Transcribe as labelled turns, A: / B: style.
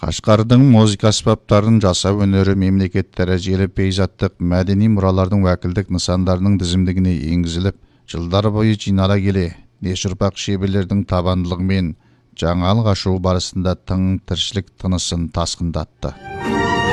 A: Қашқардың музыка аспаптарын жасау өнері мемлекет дәрежелі пейзаттық мәдени мұралардың уәкілдік нысандарының тізімдігіне енгізіліп, жылдар бойы жинала келе, нешұрпақ шеберлердің табандылығымен жаңалық ашуы барысында тың тіршілік тынысын тасқындатты.